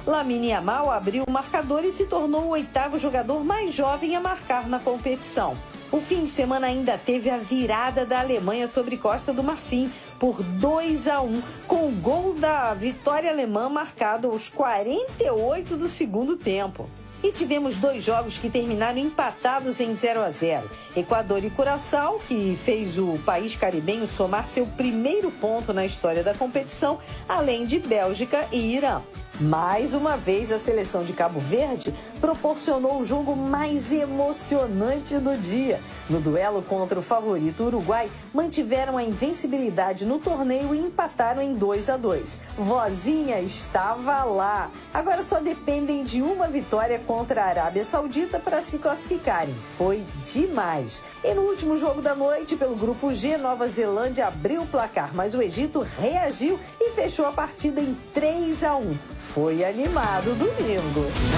Lamine Yamal abriu o marcador e se tornou o 8º jogador mais jovem a marcar na competição. O fim de semana ainda teve a virada da Alemanha sobre Costa do Marfim por 2-1, com o gol da vitória alemã marcado aos 48 do segundo tempo. E tivemos 2 jogos que terminaram empatados em 0-0. Equador e Curaçao, que fez o país caribenho somar seu primeiro ponto na história da competição, além de Bélgica e Irã. Mais uma vez, a seleção de Cabo Verde proporcionou o jogo mais emocionante do dia. No duelo contra o favorito Uruguai, mantiveram a invencibilidade no torneio e empataram em 2-2. Vozinha estava lá. Agora só dependem de uma vitória contra a Arábia Saudita para se classificarem. Foi demais. E no último jogo da noite, pelo grupo G, Nova Zelândia abriu o placar, mas o Egito reagiu e fechou a partida em 3-1. Foi animado o domingo.